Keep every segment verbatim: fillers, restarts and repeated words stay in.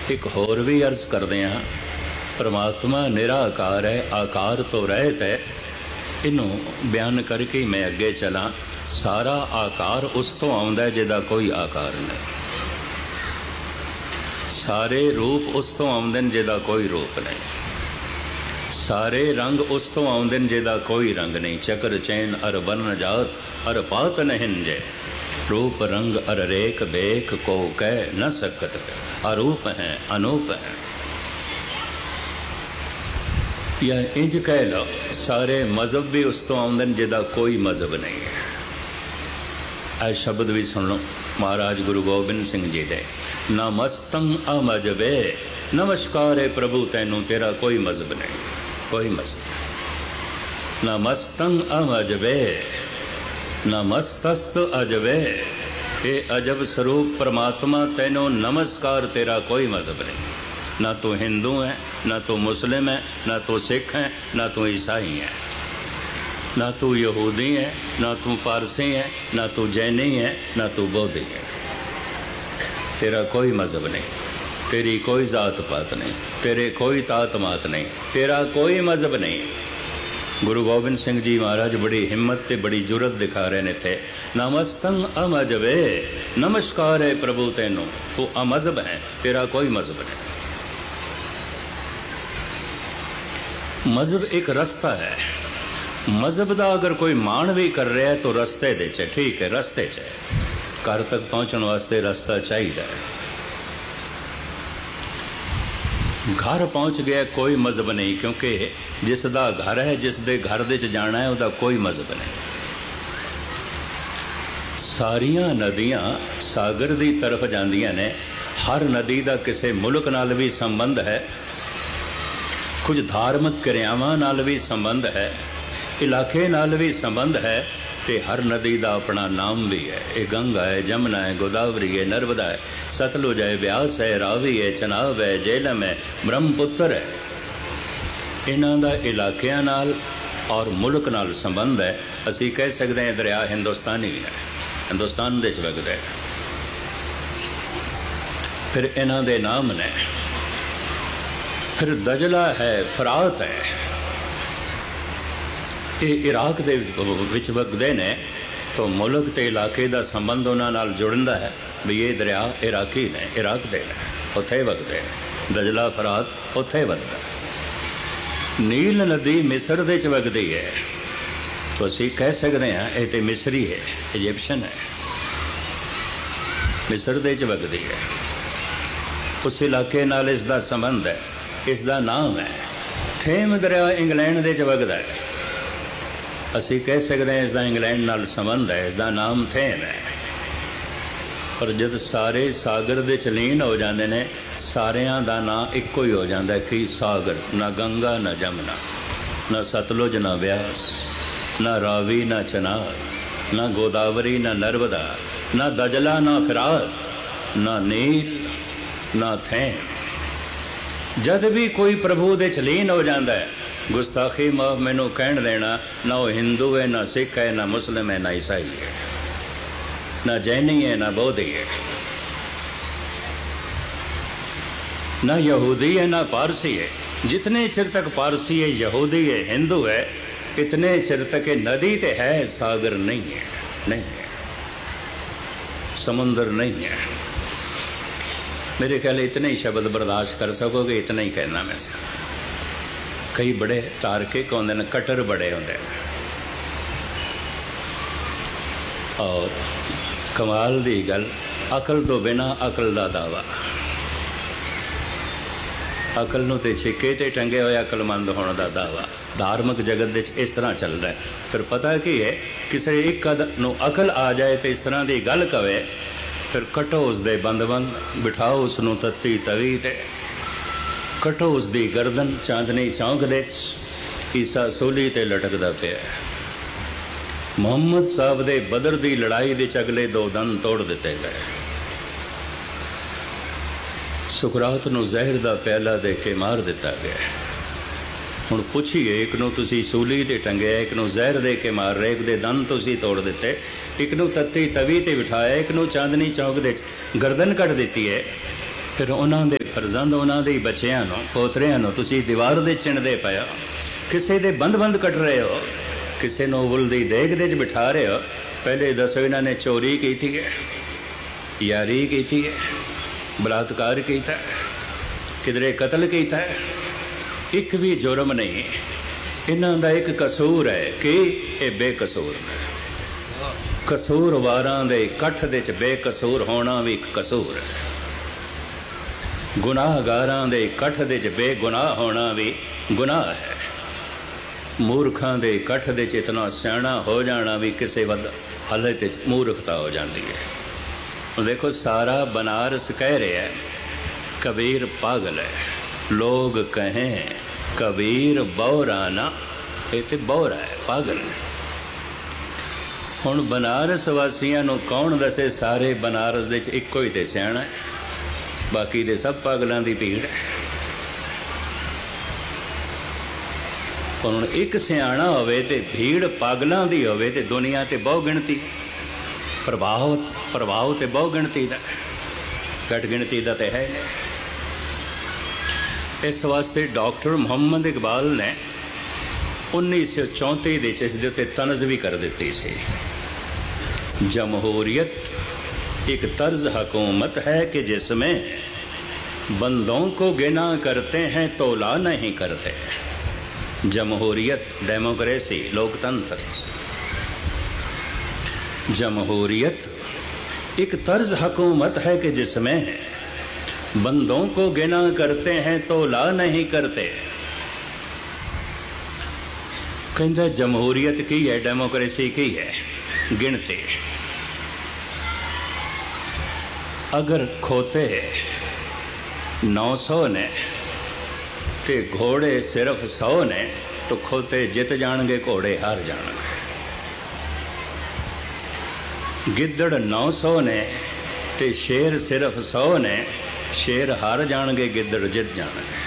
एक होर भी अर्ज करते हैं, परमात्मा निराकार है, आकार तो रहत है। इनू बयान करके मैं अगे चला। सारा आकार उस तो आउंदा है जिहदा कोई आकार नहीं, सारे रूप उस तो आउंदे ने जिहदा कोई रूप नहीं, सारे रंग उस तो आउंदे ने जिहदा कोई रंग नहीं। चक्र चैन अर बन जात अर पात न हिंजे, रूप रंग अर रेख बेख को कह न सकत, अरूप हैं अनूप हैं। या इंज कह लो, सारे मजहब भी उस तो आउंदे ने जिहदा कोई मजहब नहीं है। ऐ शब्द भी सुन लो महाराज गुरु गोबिंद सिंह जी दे, नमस्तं अमजबे, नमस्कार है प्रभु तैनू तेरा कोई मजहब नहीं, कोई मजहब। नमस्तं अमजबे, नमस्तस्त अजबे, ये अजब स्वरूप परमात्मा तैनू नमस्कार तेरा कोई मजहब नहीं। ना तो हिंदू है, ना तो मुस्लिम है, ना तो सिख है, ना तो ईसाई है, ना तो यहूदी है, ना तो पारसी है, ना तो जैनी है, ना तो बौद्धि है। तेरा कोई मजहब नहीं, तेरी कोई जात पात नहीं, तेरे कोई तात मात नहीं, तेरा कोई मजहब नहीं। गुरु गोबिंद सिंह जी महाराज बड़ी हिम्मत ते बड़ी जुरत दिखा रहे ने थे। नमस्तं अमजबे, नमस्कार है प्रभु तैनू, तू अमजहब है, तेरा कोई मजहब नहीं। मजहब एक रस्ता है, मजहब का अगर कोई मान भी कर रहा है तो रस्ते दे च, ठीक है रस्ते च, घर तक पहुंचने वास्ते रस्ता चाहिए। घर पहुंच गया कोई मजहब नहीं, क्योंकि जिसदा घर है, जिस दे घर दे च जाना है, उसदा कोई मजहब नहीं। सारियां नदियां सागर दी तरफ जांदियां ने, हर नदी का किसी मुल्क नाल भी संबंध है, कुछ धार्मिक क्रियावां नाल भी संबंध है, इलाके नाल भी संबंध है, ते हर नदी का अपना नाम भी है। ये गंगा है, जमुना है, गोदावरी है, नर्मदा है, सतलुज है, ब्यास है, रावी है, चनाब है, झेलम है, ब्रह्मपुत्र है। इन्हां दा इलाकियां नाल और मुल्क नाल संबंध है। असी कह सकते हैं दरिया हिंदुस्तानी है, हिंदुस्तान दे च वगदा है। फिर इन्हां दे नाम ने, फिर दजला है, फरात है, ये इराक दे विच वगदे ने, तो मुल्क ते इलाके का संबंध उन्हां नाल जुड़दा है भी ये दरिया इराकी ने, इराक दे ने, उत्थे वगदे ने। दजला फरात उत्थे वगदा। नील नदी मिस्र दे च वगदी है, तो असी कह सकते हैं ये तो मिस्री है, इजिप्शियन है, मिस्र दे च वगदी है। उस इलाके नाल इसका संबंध है, इसका नाम है। थेम दरिया इंग्लैंड दे च वगदा है, असी कह सकते हैं इसका इंग्लैंड नाल संबंध है, इसका नाम थेम है। पर जब सारे सागर दे चलीन हो जाते हैं, सारियां दा नाम इक्को ही हो जाता है कि सागर। ना गंगा ना जमुना, ना सतलुज ना ब्यास, ना रावी ना चनाब, ना गोदावरी ना नर्मदा, ना दजला ना फिरात, ना नील ना थेम। जद भी कोई प्रभु दे चलीन हो जाता है, गुस्ताखी माफ मैनू कहन देना, ना वो हिंदू है, ना सिख है, ना मुस्लिम है, ना ईसाई है, ना जैनी है, ना बौद्धि है, ना यहूदी है, ना पारसी है। जितने चिर तक पारसी है, यहूदी है, हिंदू है, इतने चिर तक नदी तो है, सागर नहीं है, नहीं है, समुद्र नहीं है। मेरे ख्याल इतने ही शब्द बर्दाश्त कर सकोगे, इतना ही कहना मैं से। कई बड़े तार्किक होंदे ने, कटर बड़े होंदे ने, और कमाल दी गल, अकल तो बिना अकल दा दावा। अकल नूं ते छिके ते टंगे होए अकलमंद होने का दावा धार्मिक जगत विच इस तरह चलता है। फिर पता की है, किसी एक नूं अकल आ जाए तो इस तरह की गल कवे, फिर कटो उसदे बंद बंद, बिठाओ उसनूं तत्ती तवी ते, कटो उसकी गर्दन चांदनी चौंक दे, ईसा सूली ते लटकदा पिया। मुहम्मद साहब दे बदर दी लड़ाई दे अगले दो दंद तोड़ दिते गए। सुकरात नूं जहर दा प्याला दे के मार दिता गया। हुण पुछिए, एक नूं तुसीं सूली ते टंगिया, एक नूं जहर दे के मार रहे, एक दे दंद तुसीं तोड़ दिते, एक नूं तत्ती तवी ते बिठाया, एक नूं चांदनी चौक दे गर्दन कट दिती है। फिर उन्होंने फरजंद उन्होंने बच्चों नूं पोतरियां तुसीं दीवार दे चिणदे पए हो, किसी दे बंद बंद कट रहे हो, किसी नूं उबल दी देग दे बिठा रहे हो। पहले दसो इन्हों ने चोरी की है, यारी की है, बलात्कार किया, किधरे कतल किया, एक भी जुर्म नहीं। इन्हों का एक कसूर है कि ये बेकसूर है। कसूरवारां दे कठ दे च बेकसूर होना भी एक कसूर है। गुनाहगारां दे कठ दे च बेगुनाह होना भी गुनाह है। मूर्खां दे कठ दे च इतना सियाणा हो जाना भी किसी वद हालत च मूर्खता हो जाती है। देखो सारा बनारस कह रहा है कबीर पागल है, लोग कहें कबीर बौराना, ये तो बौरा है, पागल है। हुण बनारस वासियों नूं कौन दसे सारे बनारस दे च इक्को ही ते सियाणा है, बाकी दे सब पागलों की भीड़ है। हुण एक सियाणा होवे ते भीड़ पागलों की होवे ते दुनिया ते बहु गिणती, प्रभाव प्रभाव ते बहु गिणती दा, घट गिणती दा ते है नहीं। इस वास्ते डॉक्टर मुहम्मद इकबाल ने उन्नीस सौ चौंती इस दे उत्ते तनज़ भी कर दी सी। जमहूरियत एक तर्ज हुकूमत है कि जिसमें बंदों को गिना करते हैं तो ला नहीं करते। जमहूरियत डेमोक्रेसी लोकतंत्र, जमहूरियत एक तर्ज हुकूमत है कि जिसमें बंदों को गिना करते हैं तो ला नहीं करते। कहते जमहूरियत की है, डेमोक्रेसी की है गिनती। अगर खोते नौ सौ ने ते घोड़े सिर्फ सौ ने तो खोते जित जाणगे, घोड़े हार जाणगे। गिद्दड़ नौ सौ ने ते शेर सिर्फ सौ ने, शेर हार जाणगे, गिद्दड़ जित जाणगे।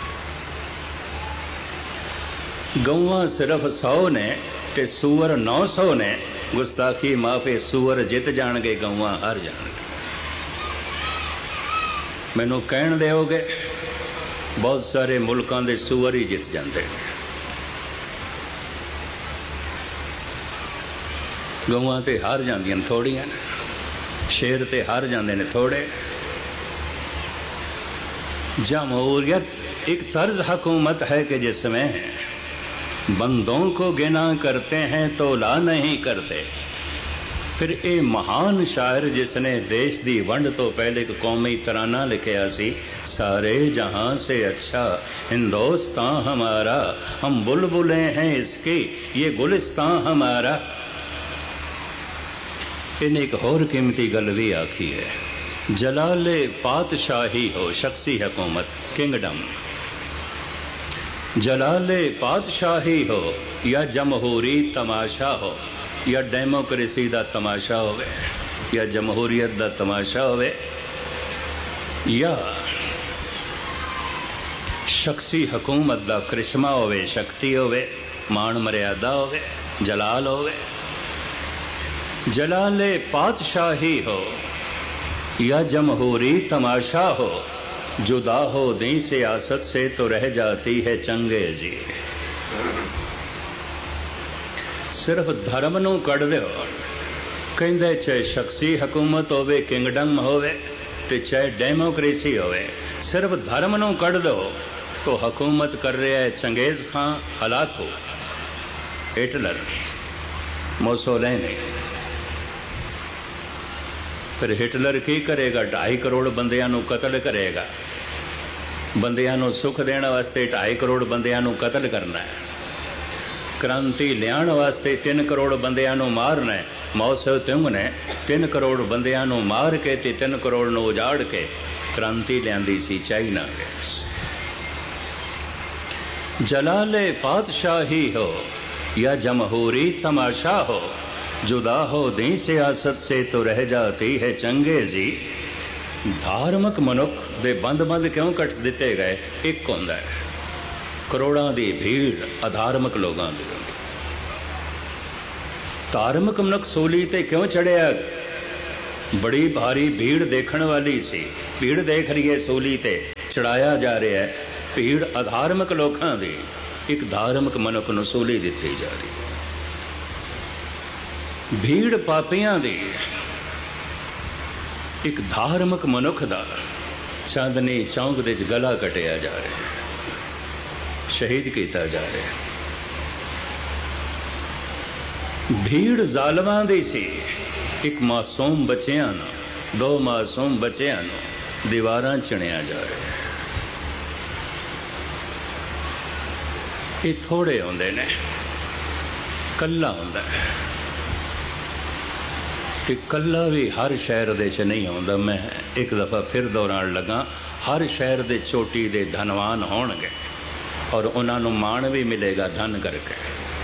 गौवां सिर्फ सौ ने ते सूअर नौ सौ ने, गुस्ताखी माफे सूअर जित जाणगे, गौवां हार जाणगे। मैनू कहण दिओगे बहुत सारे मुल्कां दे सूअर ही जित जाते हैं, गौवां ते हार जांदियां थोड़ियां, शेर ते हार जांदे ने थोड़े। जमहूरियत एक तर्ज हुकूमत है कि जिसमें बंदों को गिना करते हैं तो ला नहीं करते। फिर ये महान शायर जिसने देश दी वंड तो पहले एक कौमी तराना लिखिया सी, सारे जहां से अच्छा हिंदुस्तान हमारा, हम बुलबुलें हैं इसकी, ये गुलिस्तान हमारा। इन्हें एक होर कीमती गल भी आखी है, जलाले पातशाही हो शख्सी हुकूमत, किंगडम। जलाले पातशाही हो या जमहूरी तमाशा हो, या डेमोक्रेसी का तमाशा होवे, या जमहूरियत का तमाशा होवे, या शख्सी हुकूमत का करिश्मा होवे, शक्ति होवे, मान मर्यादा होवे, जलाल होवे। जलाले पातशाही हो या जमहूरी तमाशा हो, जुदा हो दी सियासत से तो रह जाती है चंगेजी। सिर्फ धर्म नूं कढ़ दिओ, कहंदे चाहे शख्सी हुकूमत होवे, किंगडम होवे, ते चाहे डेमोक्रेसी होवे, सिर्फ धर्म नूं कढ़ दो तो हुकूमत कर रहा है चंगेज खां, हलाकू, हिटलर, मोसोलिनी। फिर हिटलर की करेगा? ढाई करोड़ बंदियां नूं कतल करेगा। बंदियां नूं सुख देने वास्ते ढाई करोड़ बंदियां नूं कतल करना है। क्रांति लियाण वास्ते तीन करोड़ बंदियां नूं मारना है। माओ से तुंग ने तीन करोड़ बंदियां नूं मार के ते तीन करोड़ नूं उजाड़ के क्रांति लियांदी सी चाइना विच। जलाले पातशाही हो या जमहूरी तमाशा हो, जुदा हो दी सियासत से तो रह जाती है चंगेजी। धार्मिक मनुख दे बंद बंद क्यों कट दिते गए? एक होंदा है करोड़ों की भीड़ अधार्मिक लोगों की। धार्मिक मनुख सूली ते क्यों चढ़िया? बड़ी भारी भीड़ देखण वाली सी। भीड़ देख रही है सूली ते चढ़ाया जा रहा है। भीड़ अधार्मिक लोगों की, एक धार्मिक मनुख नूं सूली दिती जा रही। भीड़ पापियां दी, एक धार्मिक मनुख दा चांदनी चौंक दे गला कटिया जा रहा है, शहीद किया जा रहा है। भीड़ जालमां दी सी। एक मासूम बच्चियां नूं, दो मासूम बच्चियां नूं दीवारां चिणिया जा रहा है। ये थोड़े आउंदे ने, कल्ला आउंदा है ते कल्ला भी हर शहर दे च नहीं आउंदा। मैं एक दफ़ा फिर दोहराउण लगा, हर शहर दे चोटी दे धनवान होणगे और उन्हां नूं माण भी मिलेगा धन करके।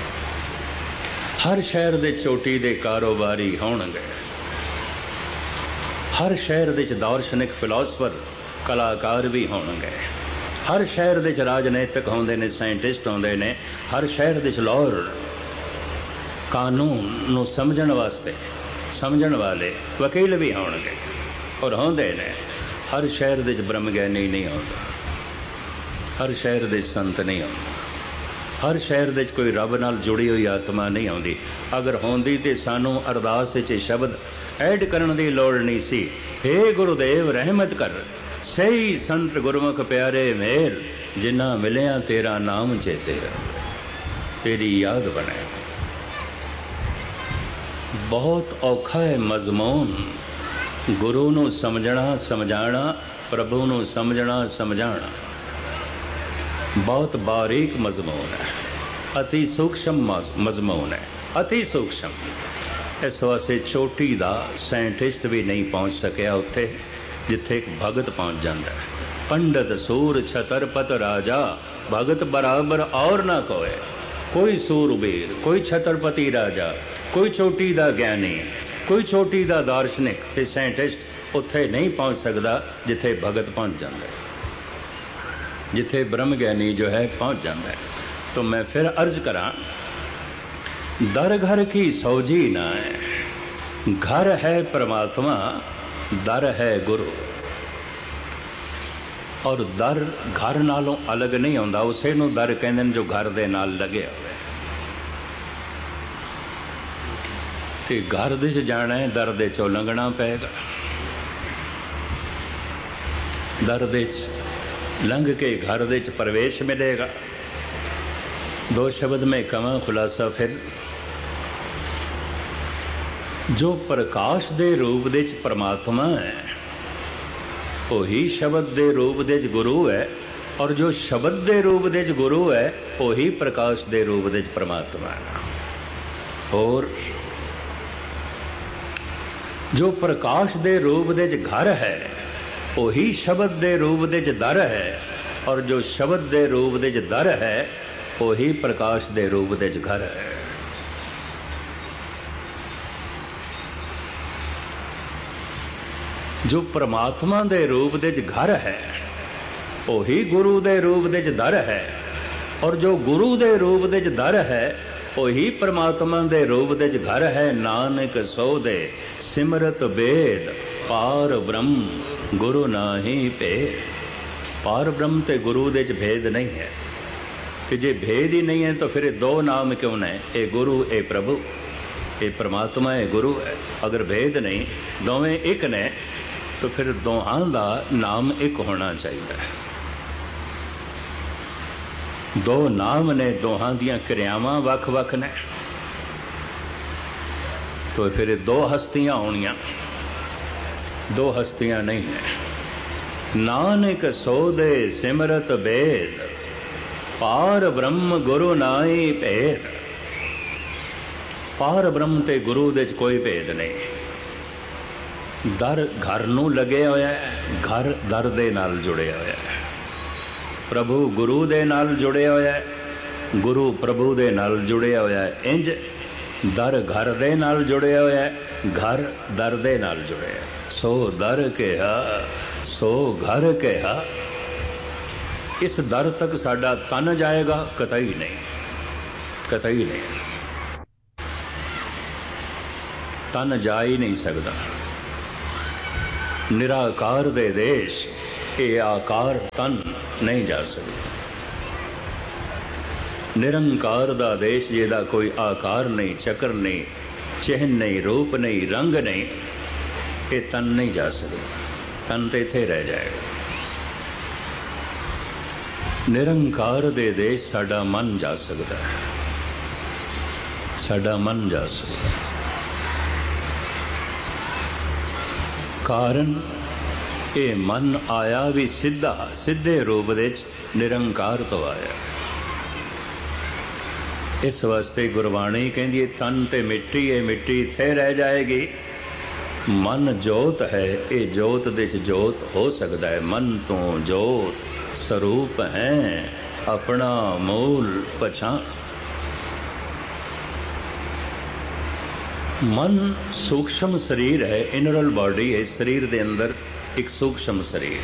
हर शहर दे चोटी दे कारोबारी होणगे। हर शहर दे दार्शनिक फिलोसफर कलाकार भी होणगे। हर शहर दे राजनीतिक होंदे ने, साइंटिस्ट होंदे ने। हर शहर दे लॉयर, कानून नूं समझण वास्ते समझण वाले वकील भी होणगे और होंदे ने। हर शहर दे ब्रह्म ज्ञानी नहीं होंदा, हर शहर दे संत नहीं होंदा, हर शहर दे कोई रब नाल जुड़ी हुई आत्मा नहीं आउंदी। अगर होंदी ते सानू अरदास विच शब्द ऐड करन दी लोड़ नहीं सी। हे गुरुदेव रहमत कर, सही संत गुरमुख प्यारे मेल, जिन्ना मिलिया तेरा नाम चेते, तेरी याद बने। बहुत औखा है मजमून गुरु नूं समझना समझाना, प्रभु नूं समझना समझाना। बहुत बारीक मजमून है, अति सूक्ष्म मजमून है, अति सूक्ष्म। इस वास्ते चोटी दा साइंटिस्ट भी नहीं पहुंच सकिया उत्थे जिथे एक भगत पहुंच जाता है। पंडित सूर छतरपत राजा, भगत बराबर और ना कोई। कोई सूरबीर, कोई छतरपति राजा, कोई चोटी दा ज्ञानी, कोई चोटी दा दार्शनिक ते साइंटिस्ट उत्थे नहीं पहुंच सकता जिथे भगत पहुंच जाता है, जिथे ब्रह्म ज्ञानी जो है पहुंच जाता है। तो मैं फिर अर्ज करा, दर घर की सौजी ना है, घर है परमात्मा, दर है गुरु। और दर घर नालों अलग नहीं होंदा, उसे नूं दर कहंदे ने जो घर दे नाल लगे होवे। ते घर दे च जाना है, दर दे चों लंघना पेगा। दर दे च लंघ के घर दे च प्रवेश मिलेगा। दो शब्द में कवां खुलासा फिर, जो प्रकाश दे रूप दे च परमात्मा है, वही शब्द दे रूप दे च गुरु है, और जो शब्द दे रूप दे च गुरु है वही प्रकाश दे रूप दे च परमात्मा है। और जो प्रकाश दे रूप दे च घर है वही शब्द दे रूप दे च दर है, और जो शब्द दे रूप दे च दर है वही प्रकाश दे रूप दे च घर है। जो परमात्मा दे रूप दे च घर है वही गुरु दे रूप दे च दर है, और जो गुरु दे रूप दे च दर है वही परमात्मा दे रूप दे च घर है। नानक सो दे सिमरत बेद, पार ब्रह्म गुरु नाही भेद। पार ब्रह्म ते गुरु दे च भेद नहीं है। कि जे भेद ही नहीं है तो फिर दो नाम क्यों ने, ए गुरु ए प्रभु, ए परमात्मा ए गुरु है। अगर भेद नहीं, दोवें एक ने, तो फिर दोहां दा नाम एक होना चाहिए। दो नाम ने, दोहां दियां क्रियावां वख वख ने, तो फिर दो हस्तियां होनियां, दो हस्तियां नहीं है। नानक सो दे सिमरत बेद, पार ब्रह्म गुरु नाई भेद। पार ब्रह्म ते गुरु दे च कोई भेद नहीं। दर घर नूं लगे होया है, घर दर दे नाल जुड़े होया है। प्रभु गुरु दे नाल जुड़े होया है, गुरु प्रभु दे नाल जुड़े होया है। इंज दर घर दे नाल जुड़े होया है, घर दर दे नाल जुड़े है। सो दर कहा, सो घर कहा। इस दर तक साडा तन जाएगा? कतई नहीं, कतई नहीं। तन जा ही नहीं सकता। निराकार दे देश ये आकार तन नहीं जा सकता। निरंकार दा देश जिहदा कोई आकार नहीं, चक्र नहीं, चिन्ह नहीं, रूप नहीं, रंग नहीं, ये तन नहीं जा सकता। तन तो इत्थे रह जाएगा। निरंकार दे देश साडा मन जा सकता है, साडा मन जा सकता है। कारण ये मन आया भी सीधा, सीधे रूप दे निरंकार तो आया। इस वास्ते गुरबाणी कहती है तन ते मिट्टी है, मिट्टी इत्थे रह जाएगी। मन जोत है, ये जोत दे च जोत हो सकता है। मन तो जोत स्वरूप है, अपना मूल पहचान। मन सूक्ष्म शरीर है, इनरल बॉडी है। शरीर दे अंदर एक सूक्ष्म शरीर।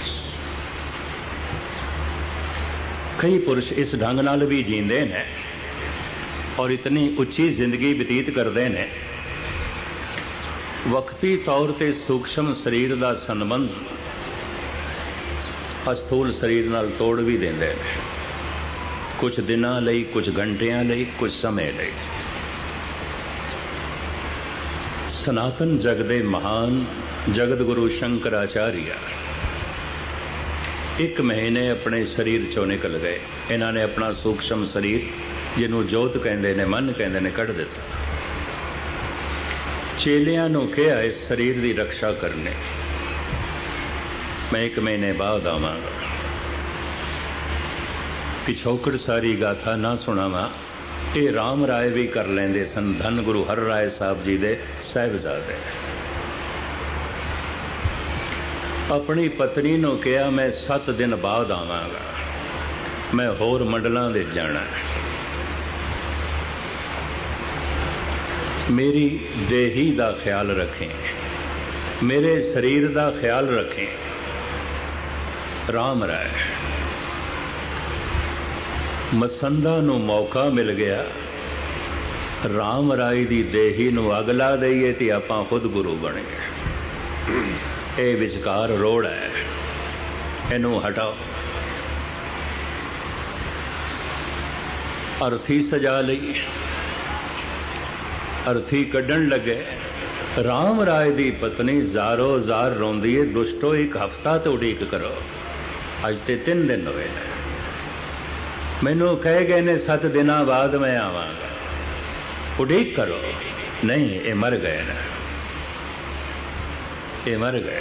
कई पुरुष इस ढंग नाल भी जींदे ने और इतनी उच्ची जिंदगी बतीत करते हैं, वक्ती तौर ते सूक्ष्म शरीर का संबंध अस्थूल शरीर नाल तोड़ भी देंदे ने, कुछ दिनां लई, कुछ घंटियां लई, कुछ समय लई। सनातन जग दे महान जगत गुरु शंकराचार्य एक महीने अपने शरीर चों निकल गए। इन्होंने अपना सूक्ष्म शरीर जिन्हों जोत कहते ने, मन कहते ने, कढ़ दिता। चेलियां नूं कहा इस शरीर की रक्षा करने, मैं एक महीने बाद आवांगा। पिछोकड़ सारी गाथा ना सुनावा, ये राम राय भी कर लेंदे सन। धन गुरु हर राय साहब जी दे साहिबजादे अपनी पत्नी नूं कहा मैं सत्त दिन बाद आवांगा, मैं होर मंडलां दे जाना है। मेरी देही दा ख्याल रखें, मेरे शरीर दा ख्याल रखें। राम राय मसंदा नूं मौका मिल गया, राम राय दी देही नूं अग ला दईए ते आपां खुद गुरु बने। ये विचकार रोड़ है, इनू हटाओ। अर्थी सजा लई, अर्थी कड्ढण लगे। राम राय दी पत्नी जारो जार रोंदी है, दुष्टो एक हफ्ता तो उड़ीक करो, अज ते तीन दिन हुए ने। मैनू कह गए ने सत्त दिन बाद मैं आवांगा, उड़ीक करो। नहीं, ये मर गए ना, ये मर गए।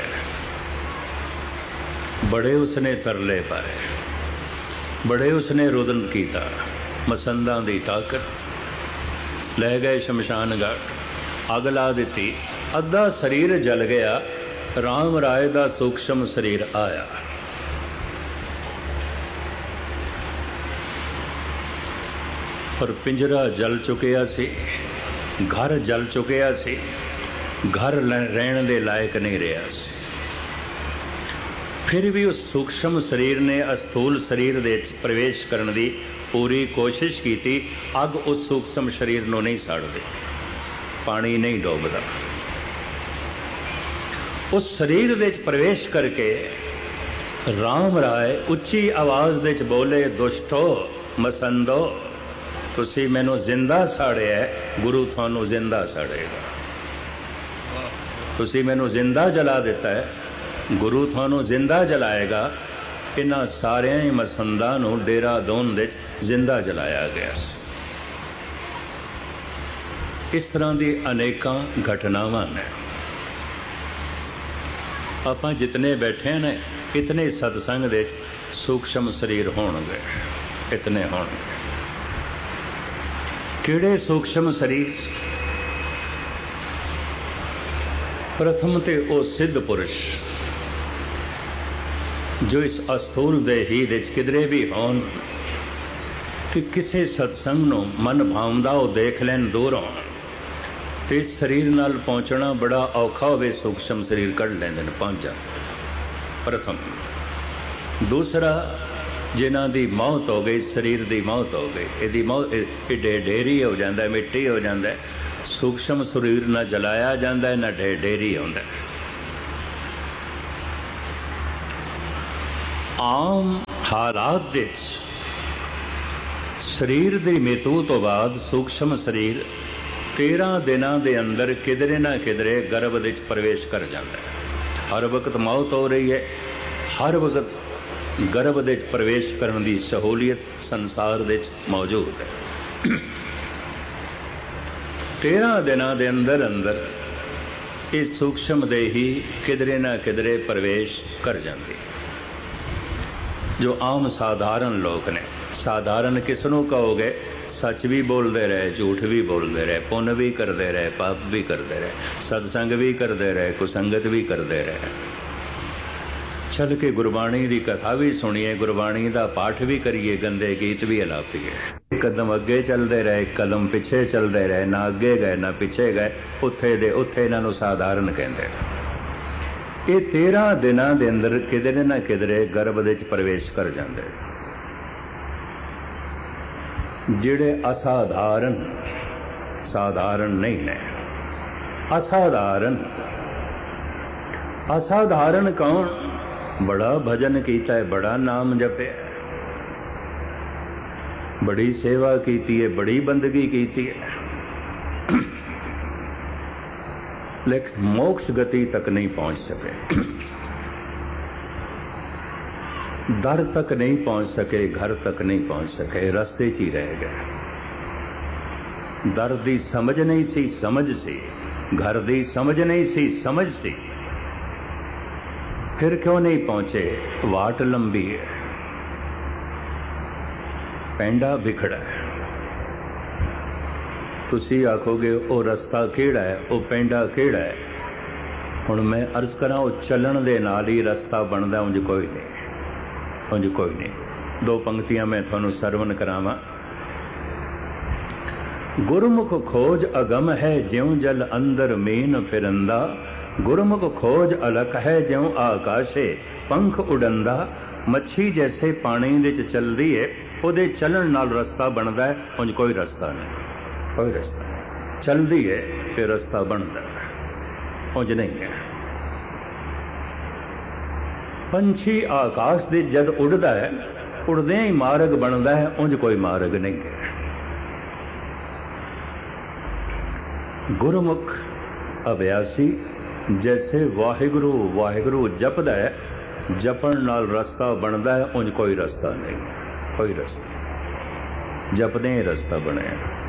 बड़े उसने तरले पाए, बड़े उसने रुदन कीता। मसंदा दी ताकत ले गए शमशान घाट, अग ला दी, अद्धा शरीर जल गया। राम राय दा सूक्ष्म शरीर आया। पर पिंजरा जल चुकिया सी, घर जल चुकिया सी, घर रहने दे लायक नहीं रहा सी। फिर भी उस सूक्ष्म शरीर ने अस्थूल शरीर दे प्रवेश करने की पूरी कोशिश की थी। अग उस सूक्ष्म शरीर नूं नहीं साड़दी, पानी नहीं डोबदा। उस शरीर दे प्रवेश करके राम राय उच्ची आवाज दे बोले, दुष्टो मसंदो, तुसी मैनू जिंदा साड़िया, गुरु थानू जिंदा साड़ेगा। तुसी मैनू जिंदा जला दिता है, गुरु थानू जिंदा जलाएगा। इन्हां सारियां ही मसंदा नू डेरा दोन दे जिंदा जलाया गया। इस तरह की अनेकां घटनावां ने। आपां जितने बैठे ने, इतने सत्संग दे सूक्ष्म शरीर होणगे, इतने होणगे। किहड़े सूक्ष्म शरीर? प्रथम ते ओ सिद्ध पुरुष जो इस अस्थूल देही दे किधरे भी होन, कि किसी सत्संग नूं मन भावदा हो देख लैन दूरों, ते इस शरीर नाल पहुंचना बड़ा औखा होवे, सूक्ष्म शरीर कढ़ लैंदे ने, पहुंच जाते। प्रथम। दूसरा, जिन्हां दी मौत हो गई, शरीर दी मौत हो गई, इहदी मौत ढे ढेरी हो जाता है, मिट्टी हो जाता है। सूक्ष्म शरीर ना जलाया जाता है, ना ढे ढेरी होंदा है। ਆਮ ਹਾਲਾਤ ਦੇ ਵਿੱਚ ਸਰੀਰ ਦੀ ਮ੍ਰਿਤੂ ਤੋਂ ਬਾਅਦ ਸੂਖਸ਼ਮ ਸਰੀਰ ਤੇਰਾਂ ਦਿਨਾਂ ਦੇ ਅੰਦਰ ਕਿਧਰੇ ਨਾ ਕਿਧਰੇ ਗਰਭ ਦੇ ਵਿੱਚ ਪ੍ਰਵੇਸ਼ ਕਰ ਜਾਂਦਾ ਹੈ। ਹਰ ਵਕਤ ਮੌਤ ਹੋ ਰਹੀ ਹੈ, ਹਰ ਵਕਤ ਗਰਭ ਦੇ ਵਿੱਚ ਪ੍ਰਵੇਸ਼ ਕਰਨ ਦੀ ਸਹੂਲੀਅਤ ਸੰਸਾਰ ਦੇ ਵਿੱਚ ਮੌਜੂਦ ਹੈ। ਤੇਰਾਂ ਦਿਨਾਂ ਦੇ ਅੰਦਰ ਅੰਦਰ ਇਹ ਸੂਖਸ਼ਮ ਦੇਹੀ ਕਿਧਰੇ ਨਾ ਕਿਧਰੇ ਪ੍ਰਵੇਸ਼ ਕਰ ਜਾਂਦੀ। ਜੋ ਆਮ ਸਾਧਾਰਨ ਲੋਕ ਨੇ, ਸਾਧਾਰਨ ਕਿਸ ਨੂੰ ਕਹੋਗੇ? ਸੱਚ ਵੀ ਬੋਲਦੇ ਰਹੇ, ਝੂਠ ਵੀ ਬੋਲਦੇ ਰਹੇ, ਪੁੰਨ ਵੀ ਕਰਦੇ ਰਹੇ, ਪਾਪ ਵੀ ਕਰਦੇ ਰਹੇ, ਸਤਸੰਗ ਵੀ ਕਰਦੇ ਰਹੇ, ਕੁਸੰਗਤ ਵੀ ਕਰਦੇ ਰਹੇ, ਚੱਲ ਕੇ ਗੁਰਬਾਣੀ ਦੀ ਕਥਾ ਵੀ ਸੁਣੀਏ, ਗੁਰਬਾਣੀ ਦਾ ਪਾਠ ਵੀ ਕਰੀਏ, ਗੰਦੇ ਗੀਤ ਵੀ ਅਲਾਪੀਏ। ਇੱਕ ਕਦਮ ਅੱਗੇ ਚੱਲਦੇ ਰਹੇ, ਇੱਕ ਕਦਮ ਪਿੱਛੇ ਚੱਲਦੇ ਰਹੇ, ਨਾ ਅੱਗੇ ਗਏ ਨਾ ਪਿੱਛੇ ਗਏ, ਉੱਥੇ ਦੇ ਉੱਥੇ ਇਹਨਾਂ ਨੂੰ ਸਾਧਾਰਨ ਕਹਿੰਦੇ। ਇਹ ਤੇਰਾਂ ਦਿਨਾਂ ਦੇ ਅੰਦਰ ਕਿਧਰੇ ਨਾ ਕਿਧਰੇ ਗਰਭ ਦੇ ਵਿੱਚ ਪ੍ਰਵੇਸ਼ ਕਰ ਜਾਂਦੇ। ਜਿਹੜੇ ਅਸਾਧਾਰਨ, ਸਾਧਾਰਨ ਨਹੀਂ ਨੇ, ਅਸਾਧਾਰਨ। ਅਸਾਧਾਰਨ ਕੌਣ? ਬੜਾ ਭਜਨ ਕੀਤਾ ਹੈ, ਬੜਾ ਨਾਮ ਜਪਿਆ, ਬੜੀ ਸੇਵਾ ਕੀਤੀ ਹੈ, ਬੜੀ ਬੰਦਗੀ ਕੀਤੀ ਹੈ, लेकिन मोक्ष गति तक नहीं पहुंच सके, दर तक नहीं पहुंच सके, घर तक नहीं पहुंच सके, रास्ते च ही रह गए। दर दी समझ नहीं सी, समझ सी, घर दी समझ नहीं सी, समझ सी, फिर क्यों नहीं पहुंचे? वाट लंबी है, पैंडा बिखड़ा है। तुसी आखोगे वो रस्ता केड़ा है, वो पेंडा केड़ा है? हुण मैं अर्ज करा, वो चलन दे नाल ही रस्ता बनदा, उंज कोई नहीं, उंज कोई नहीं। दो पंक्तियां मैं तुहानू सरवण करावां। गुरमुख खोज अगम है, ज्यों जल अंदर मीन फिरंदा, गुरमुख खोज अलख है, ज्यों आकाशे पंख उड़ंदा। मच्छी जैसे पानी दे च चलदी है, ओदे चलन नाल रस्ता बनदा है, उंज कोई रस्ता नहीं, कोई रास्ता नहीं। चलती है तो रास्ता बनता है, उंज नहीं है। पंछी आकाश दे जद उड़दा है, उड़दे ही मार्ग बनता है, उंज कोई मार्ग नहीं है। गुरमुख अभ्यासी जैसे वाहिगुरु वाहिगुरु जपदा है, जपण नाल रास्ता बनता है, उंज कोई रास्ता नहीं, कोई रास्ता जपदे ही रास्ता बने।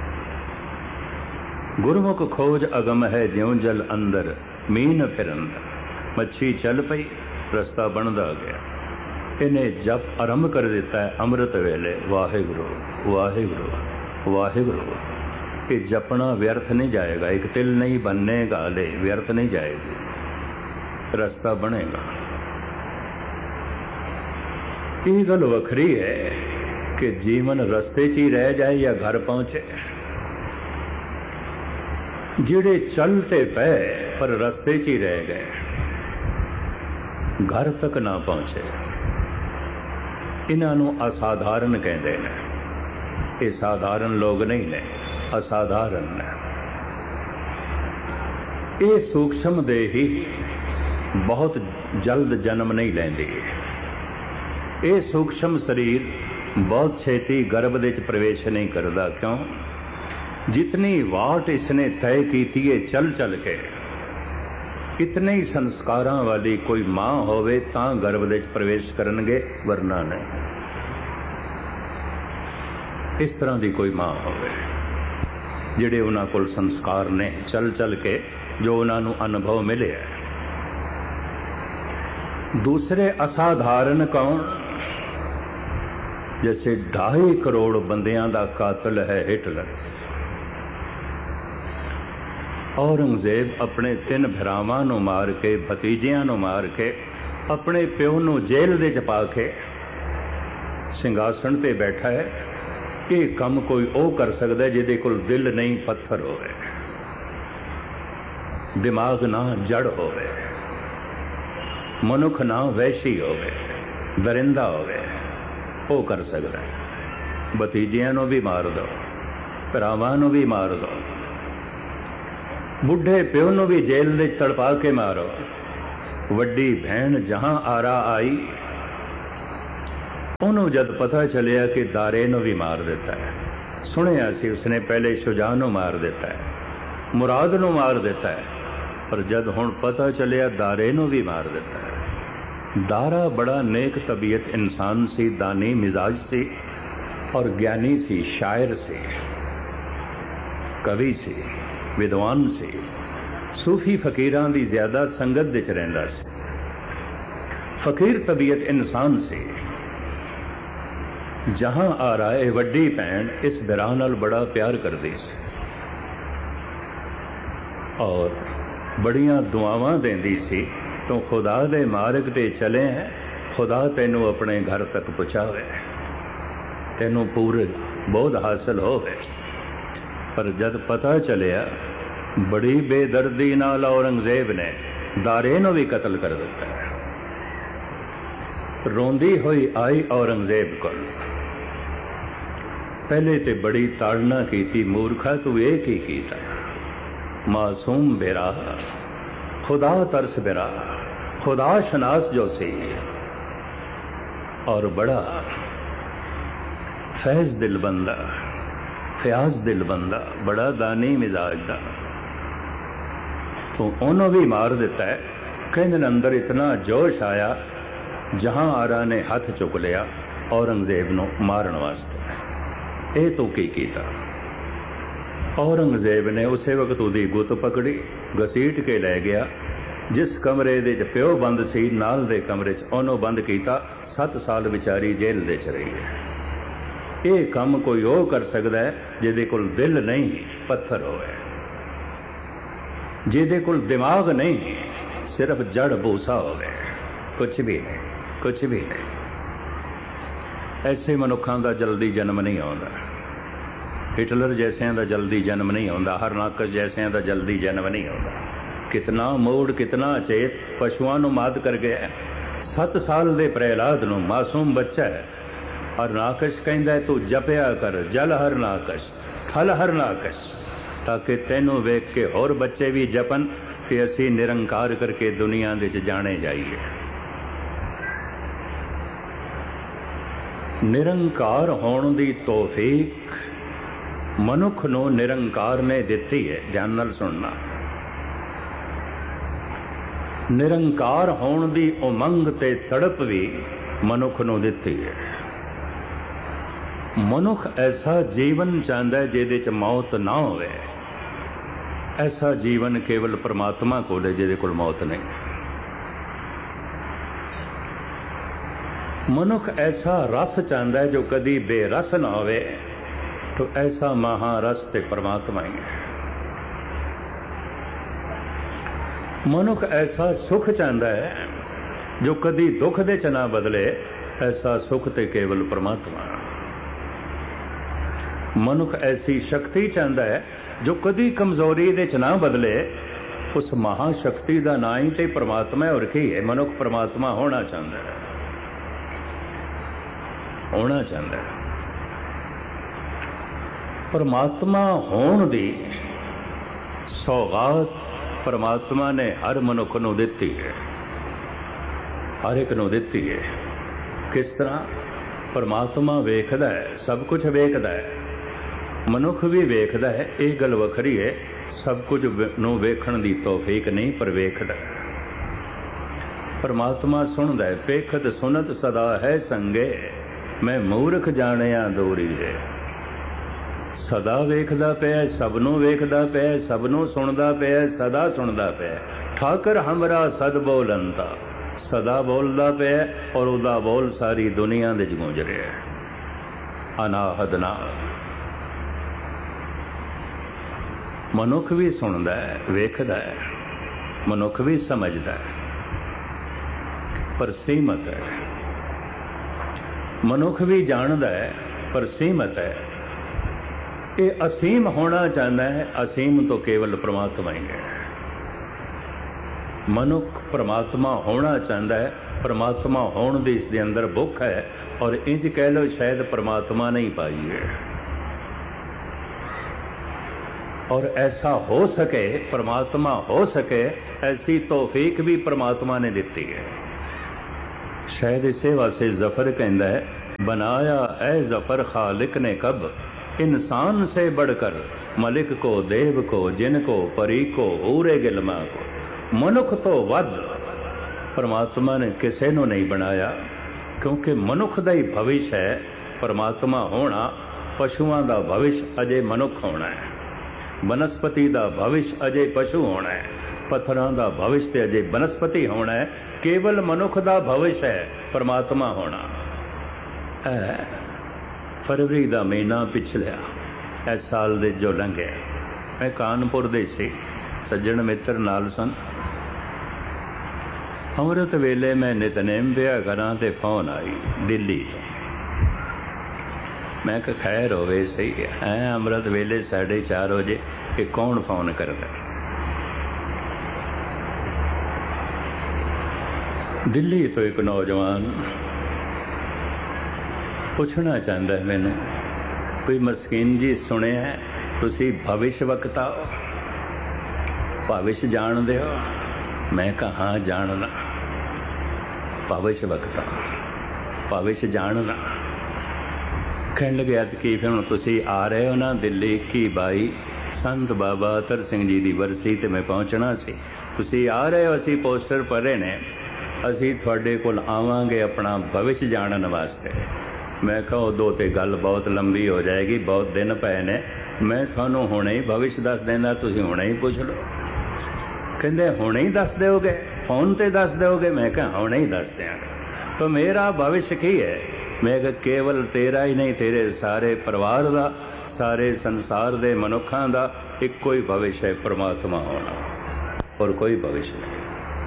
गुरमुख खोज अगम है, ज्यों जल अंदर मीन फिरंदा। मच्छी चल पई, रास्ता बनदा गया। इन्हें जप आरंभ कर दिता है अमृत वेले, वाहिगुरु वाहिगुरु वाहिगुरु। ये जपना व्यर्थ नहीं जाएगा, एक तिल नहीं बनने गाले, व्यर्थ नहीं जाएगी, रास्ता बनेगा। ये गल वखरी है कि जीवन रस्ते च ही रह जाए या घर पहुंचे। जिहड़े चलते पे पर रस्ते च ही रह गए, घर तक ना पहुंचे, इन्हां नूं असाधारण कहते हैं। ये साधारण लोग नहीं ने, असाधारण ने। ये सूक्ष्म देही बहुत जल्द जन्म नहीं लैंदी। ये सूक्ष्म शरीर बहुत छेती गर्भ दे च प्रवेश नहीं करता। क्यों? जितनी वाट इसने तय की थी है चल चल के, इतने ही संस्कारां वाली कोई मां होवे तां गर्भ दे प्रवेश करनगे, वरना नहीं। इस तरह की कोई मां होवे जिहड़े उन्हां कोल संस्कार ने, चल चल के जो उन्हां नूं अनुभव मिले है। दूसरे असाधारण कौन? जैसे ढाई करोड़ बंदियां दा कातल है हिटलर। औरंगजेब अपने तीन भरावां नूं मार के, भतीजियां नूं मार के, अपने प्यो नूं जेल दे च पा के सिंघासन ते बैठा है। ये काम कोई ओ कर सकदा है जिहदे कोल दिल नहीं, पत्थर होवे, दिमाग ना जड़ होवे, मनुख ना वैशी होवे, दरिंदा होवे, ओ कर सकदा है। भतीजियां नूं भी मार दो, भरावां नूं भी मार दो, बुढ़े प्यो नूं भी जेल दे तड़पा के मारो। वड्डी भैन जहां आरा आई, ਉਹਨੂੰ ਜਦ ਪਤਾ ਚੱਲਿਆ ਕਿ ਦਾਰੇ ਨੂੰ ਵੀ ਮਾਰ ਦਿੱਤਾ ਹੈ, ਸੁਣਿਆ ਸੀ ਉਸਨੇ ਪਹਿਲੇ ਸ਼ੁਜਾ ਨੂੰ ਮਾਰ ਦਿੱਤਾ ਹੈ, ਮੁਰਾਦ ਨੂੰ ਮਾਰ ਦਿੱਤਾ ਹੈ, ਪਰ ਜਦ ਹੁਣ ਪਤਾ ਚੱਲਿਆ ਦਾਰੇ ਨੂੰ ਵੀ ਮਾਰ ਦਿੱਤਾ ਹੈ। ਦਾਰਾ ਬੜਾ ਨੇਕ ਤਬੀਅਤ ਇਨਸਾਨ ਸੀ, ਦਾਨੀ ਮਿਜ਼ਾਜ ਸੀ ਔਰ ਗਿਆਨੀ ਸੀ, ਸ਼ਾਇਰ ਸੀ, ਕਵੀ ਸੀ, ਵਿਦਵਾਨ ਸੀ, ਸੂਫੀ ਫਕੀਰਾਂ ਦੀ ਜ਼ਿਆਦਾ ਸੰਗਤ ਵਿੱਚ ਰਹਿੰਦਾ ਸੀ, ਫਕੀਰ ਤਬੀਅਤ ਇਨਸਾਨ ਸੀ। ਜਹਾਂ ਆ ਰਾਏ ਵੱਡੀ ਭੈਣ ਇਸ ਬਿਰਾਹ ਨਾਲ ਬੜਾ ਪਿਆਰ ਕਰਦੀ ਸੀ ਔਰ ਬੜੀਆਂ ਦੁਆਵਾਂ ਦਿੰਦੀ ਸੀ, ਤੂੰ ਖੁਦਾ ਦੇ ਮਾਰਗ ਤੇ ਚਲੇ ਹੈ, ਖੁਦਾ ਤੈਨੂੰ ਆਪਣੇ ਘਰ ਤੱਕ ਪਹੁੰਚਾਵੇ, ਤੈਨੂੰ ਪੂਰੇ ਬੋਧ ਹਾਸਲ ਹੋਵੇ। ਪਰ ਜਦ ਪਤਾ ਚੱਲਿਆ ਬੜੀ ਬੇਦਰਦੀ ਨਾਲ ਔਰੰਗਜ਼ੇਬ ਨੇ ਦਾਰੇ ਨੂੰ ਵੀ ਕਤਲ ਕਰ ਦਿੱਤਾ। ਰੋਂਦੀ ਹੋਈ ਆਈ ਔਰੰਗਜ਼ੇਬ ਕੋਲ, ਪਹਿਲੇ ਤੇ ਬੜੀ ਤਾੜਨਾ ਕੀਤੀ, ਮੂਰਖਾ ਤੂੰ ਇਹ ਕੀ ਕੀਤਾ, ਮਾਸੂਮ ਬਿਰਾ, खुदा तरस बिरा, खुदा शनास जो सी और बड़ा फैज दिल बंदा, फयाज दिल बंदा, बड़ा दानी मिजाज दा, तो उन्होंने भी मार दिता है। कहते अंदर इतना जोश आया, जहां आरा ने हथ चुक लिया औरंगजेब नूं मारन वास्ते। ये तो की कीता, औरंगजेब ने उस वक्त उसकी गुत पकड़ी, घसीट के लै गया जिस कमरे दे च प्यो बंद सी, नाल दे कमरे च उन्होंने बंद किया। सत्त साल बेचारी जेल दे च रही है। ये काम कोई वो कर सकता है जिहदे कोल दिल नहीं, पत्थर होवे, जिहदे कोल दिमाग नहीं, सिर्फ जड़ भूसा होवे, कुछ भी नहीं, कुछ भी नहीं। ऐसे मनुखों का जल्दी जन्म नहीं आता। हिटलर जैसिया का जल्दी जन्म नहीं आता, हरनाकस जैसिया का जल्दी जन्म नहीं आता। कितना मूड, कितना चेत पशुओं को मात कर गया। सत्त साल के प्रहलाद नूं, मासूम बच्चा है, हरनाकस कहता है तू जपिया कर जल हरनाकस, थल हरनाकस, ताकि तेनों वेख के होर बच्चे भी जपन कि असी निरंकार करके दुनिया दे च जाने जाइए। निरंकार होने की तौफीक मनुख नूं निरंकार ने दिती है। ध्यान नाल सुनना, निरंकार होने की उमंग ते तड़प भी मनुख नूं दिती है। मनुख ऐसा जीवन चाहता है जिहदे च मौत ना होवे। ऐसा जीवन केवल परमात्मा कोल है जिहदे कोल मौत नहीं। मनुख ऐसा रस चाहता है जो कदी बेरस ना होवे, तो ऐसा महारस ते परमात्मा ही है। मनुख ऐसा सुख चाहता है जो कदी दुख दे च ना बदले, ऐसा सुख ते केवल परमात्मा। मनुख ऐसी शक्ति चाहता है जो कदी कमजोरी दे च ना बदले, उस महाशक्ति का ना ही ते परमात्मा और की है। मनुख परमात्मा होना चाहता है, होना चाहता है। परमात्मा होने दी सौगात परमात्मा ने हर मनुख नूं दिती है, हर एक नूं दिती है। किस तरह? परमात्मा वेखदा है, सब कुछ वेखदा है, मनुख भी वेखदा है। ये गल वखरी है, सब कुछ नूं वेखण दी तौफीक नहीं, पर वेखदा है। परमात्मा सुनदा है, पेखत सुनत सदा है संगे, मैं मूर्ख जाणिया दूरी है। सदा वेखदा पिया, सबनों वेखदा पिया, सबनों सुनदा पिया, सदा सुनदा पिया। ठाकर हमरा सद बोलंता, सदा बोलदा पिया और उदा बोल सारी दुनिया दे गूंज रहा है। अनाहद नाल मनुख भी सुनदा है, वेखदा है, मनुख भी समझदा है, पर सीमत है। मनुख भी जानदा है, पर सीमत है। ये असीम होना चाहता है, असीम तो केवल परमात्मा ही है। मनुख परमात्मा होना चाहता है, परमात्मा होने की इसके अंदर भुख है, और इंज कह लो शायद परमात्मा नहीं पाई है। और ऐसा हो सके, परमात्मा हो सके, ऐसी तौफीक भी परमात्मा ने दी है। शायद इसे वास्ते जफर कहता है बनाया ए जफर खालिक ने कब, इंसान से बढ़कर मलिक को, देव को, जिन को, परी को, ऊरे गिलमा को, मनुख तो वध परमात्मा ने किसी नूं नहीं बनाया, क्योंकि मनुख दा ही भविष्य है परमात्मा होना, पशुआं दा भविष्य अजे मनुख होना है, वनस्पति दा भविष्य अजे पशु होना है, पत्थरां दा भविष्य ते अजे वनस्पति होना है, केवल मनुख दा भविष्य है परमात्मा होना है। फरवरी दा महीना पिछलिया इस साल दे जो लंघे, मैं कानपुर दे सी सज्जन मित्र नाल सन। अमृत वेले मैं नितनेम पिया करा ते फोन आई दिल्ली तो। मैं कहा खैर होवे सही है, अमृत वेले साढ़े चार बजे कि कौन फोन करता। दिल्ली तो एक नौजवान पुछना चाहता है मैनू, कोई मस्कीन जी सुने है तुसी भविष्य वक्ता हो, भविष्य जानते हो? मैं कहा हाँ जानना, भविष्य वक्ता भविष्य जानना। कहने लगे कि फिर तुसी आ रहे हो ना दिल्ली की बाई संत बाबा अतर सिंह जी की बरसी ते मैं पहुँचना सी, तुसी आ रहे हो, असी पोस्टर पढ़े ने, असी थोड़े कोल आवांगे अपना भविष्य जानने वास्ते। मैं कहा दो तो गल बहुत लंबी हो जाएगी, बहुत दिन पे ने, मैं थानू हुणे ही भविष्य दस देना, तुसी हुणे ही पूछ लो। कहते हुणे ही दस दोगे, फोन ते दस दोगे? मैं कहा हुणे ही दस देंगे। तो मेरा भविष्य की है? मैं कहा केवल तेरा ही नहीं, तेरे सारे परिवार का, सारे संसार दे मनुखों का इको ही भविष्य है, परमात्मा होना, और कोई भविष्य नहीं।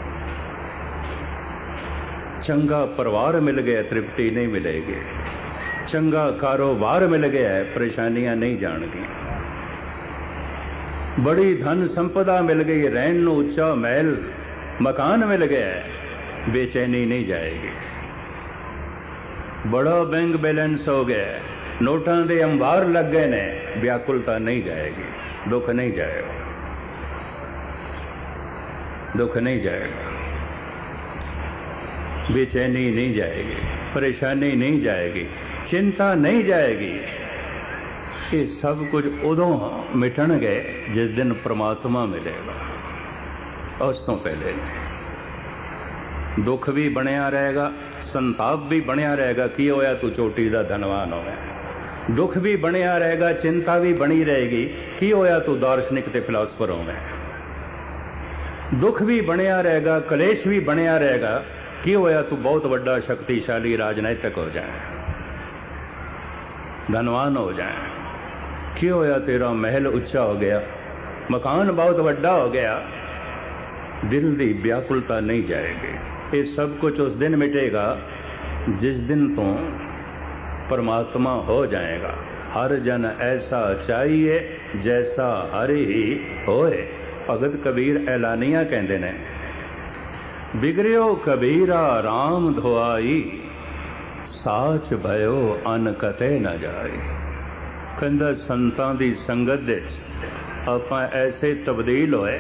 चंगा परिवार मिल गया तृप्ति नहीं मिलेगी, चंगा कारोबार मिल गया है परेशानियां नहीं जाएंगी, बड़ी धन संपदा मिल गई, रहन नूं उच्चा महल मकान मिल गया है, बेचैनी नहीं जाएगी, बड़ा बैंक बैलेंस हो गया है, नोटां दे अंबार लग गए ने, व्याकुलता नहीं जाएगी, दुख नहीं जाएगा, दुख नहीं जाएगा, बेचैनी नहीं जाएगी, परेशानी नहीं जाएगी, चिंता नहीं जाएगी। ये सब कुछ उदों मिटण गए जिस दिन परमात्मा मिलेगा, उस तो पहले नहीं। दुख भी बनया रहेगा, संताप भी बनया रहेगा, की होया तू चोटी दा धनवान हो गया, दुख भी बनया रहेगा, चिंता भी बनी रहेगी, की होया तू दार्शनिक ते फिलासफर हो गया, दुख भी बनया रहेगा, कलेश भी बनया रहेगा, की होया तू बहुत बड़ा शक्तिशाली राजनैतिक हो जाए, धनवान हो जाए, की होया तेरा महल उच्चा हो गया, मकान बहुत बड़ा हो गया, दिल दी व्याकुलता नहीं जाएगी। ये सब कुछ उस दिन मिटेगा जिस दिन तू परमात्मा हो जाएगा। हर जन ऐसा चाहिए जैसा हर ही होए, भगत कबीर ऐलानिया कहते ने, बिगड़ियो कबीरा राम धोआई, साच भयो अन कते न जाए। कहंदा संतां दी संगत दे आपां ऐसे तब्दील होए,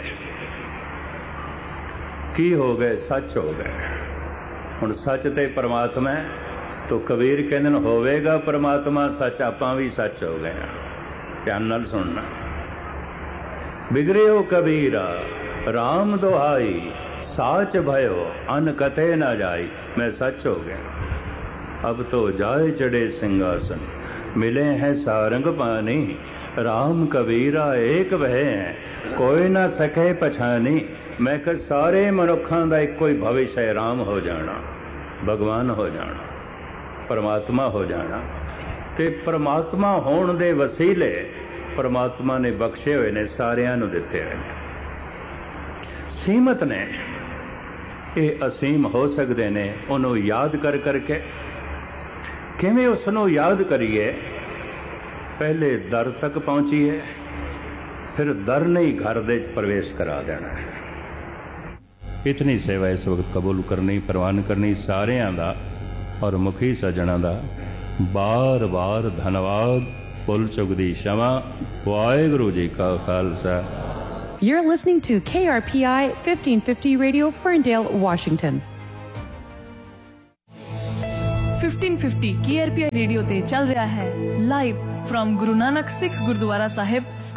की हो गए, सच हो गए। हुण सच ते परमात्मा तो कबीर कहंदे ने होवेगा परमात्मा सच, आपां भी सच हो गए। ध्यान नाल सुनना, बिगड़ियो कबीरा राम दोहाई, साच भयो अन कते न जाई। मैं सच हो गया, अब तो जाए चढ़े सिंहासन, मिले हैं सारंग पानी, राम कबीरा एक वह है, कोई ना सके पछानी। मैं कह सारे मनुखों का एक कोई भविष्य है, राम हो जाना, भगवान हो जाना, परमात्मा हो जाना। ते परमात्मा होने दे वसीले परमात्मा ने बख्शे हुए ने, सारियां नूं दिते हुए ने। सीमत ने ये असीम हो सकते ने, उन्होंने याद कर करके। किवें उसनों याद करिए? पहले दर तक पहुंचीए, फिर दर नहीं घर दे प्रवेश करा देना है। इतनी सेवा इस वक्त कबूल करनी, प्रवान करनी सारियां दा और मुखी सज्जणा दा बार बार धन्यवाद। फुल चुकदी क्षमा। वाहिगुरू जी का Khalsa. You're listening to K R P I fifteen fifty Radio, Ferndale, Washington. Fifteen fifty K R P I radio ਤੇ ਚੱਲ ਰਿਹਾ ਹੈ ਲਾਈਵ ਫਰਮ ਗੁਰੂ ਨਾਨਕ ਸਿੱਖ ਗੁਰਦੁਆਰਾ ਸਾਹਿਬ